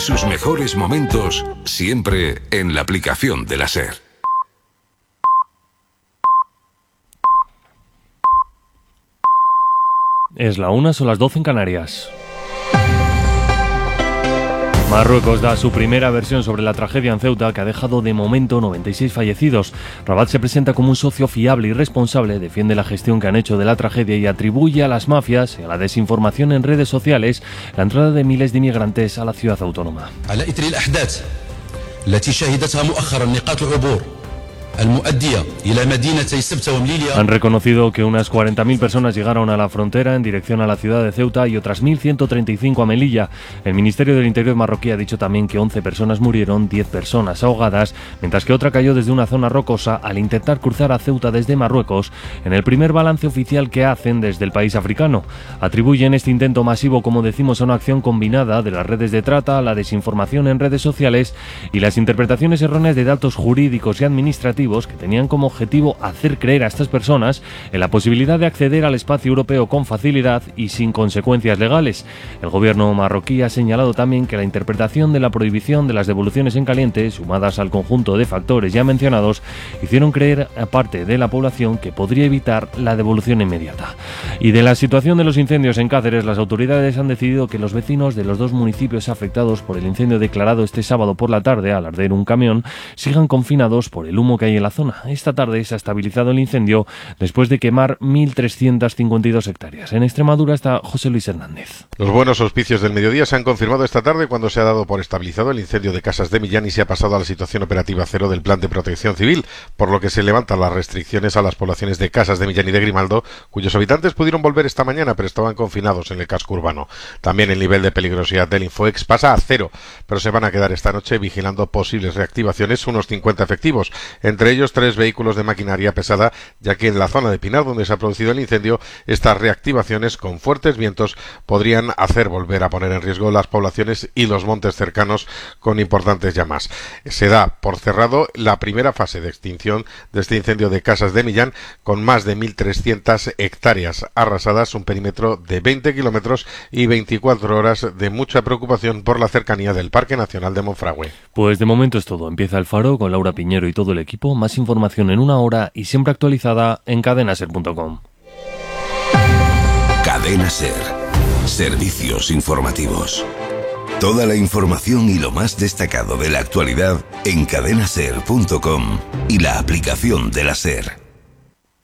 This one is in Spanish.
sus mejores momentos, siempre en la aplicación de la SER. Es la 1, son las 12 en Canarias. Marruecos da su primera versión sobre la tragedia en Ceuta, que ha dejado de momento 96 fallecidos. Rabat se presenta como un socio fiable y responsable, defiende la gestión que han hecho de la tragedia y atribuye a las mafias y a la desinformación en redes sociales la entrada de miles de inmigrantes a la ciudad autónoma. Han reconocido que unas 40.000 personas llegaron a la frontera en dirección a la ciudad de Ceuta y otras 1.135 a Melilla. El Ministerio del Interior marroquí ha dicho también que 11 personas murieron, 10 personas ahogadas, mientras que otra cayó desde una zona rocosa al intentar cruzar a Ceuta desde Marruecos, en el primer balance oficial que hacen desde el país africano. Atribuyen este intento masivo, como decimos, a una acción combinada de las redes de trata, la desinformación en redes sociales y las interpretaciones erróneas de datos jurídicos y administrativos que tenían como objetivo hacer creer a estas personas en la posibilidad de acceder al espacio europeo con facilidad y sin consecuencias legales. El gobierno marroquí ha señalado también que la interpretación de la prohibición de las devoluciones en caliente, sumadas al conjunto de factores ya mencionados, hicieron creer a parte de la población que podría evitar la devolución inmediata. Y de la situación de los incendios en Cáceres, las autoridades han decidido que los vecinos de los dos municipios afectados por el incendio declarado este sábado por la tarde al arder un camión sigan confinados por el humo que hay en la zona. Esta tarde se ha estabilizado el incendio después de quemar 1.352 hectáreas. En Extremadura está José Luis Hernández. Los buenos auspicios del mediodía se han confirmado esta tarde cuando se ha dado por estabilizado el incendio de Casas de Millán y se ha pasado a la situación operativa cero del Plan de Protección Civil, por lo que se levantan las restricciones a las poblaciones de Casas de Millán y de Grimaldo, cuyos habitantes pudieron volver esta mañana pero estaban confinados en el casco urbano. También el nivel de peligrosidad del Infoex pasa a cero, pero se van a quedar esta noche vigilando posibles reactivaciones unos 50 efectivos, entre ellos 3 vehículos de maquinaria pesada, ya que en la zona de Pinar, donde se ha producido el incendio, estas reactivaciones con fuertes vientos podrían hacer volver a poner en riesgo las poblaciones y los montes cercanos con importantes llamas. Se da por cerrado la primera fase de extinción de este incendio de Casas de Millán, con más de 1.300 hectáreas arrasadas, un perímetro de 20 kilómetros y 24 horas de mucha preocupación por la cercanía del Parque Nacional de Monfragüe. Pues de momento es todo. Empieza el Faro con Laura Piñero y todo el equipo. Más información en una hora y siempre actualizada en cadenaser.com. Cadena Ser. Servicios informativos. Toda la información y lo más destacado de la actualidad en cadenaser.com y la aplicación de la SER.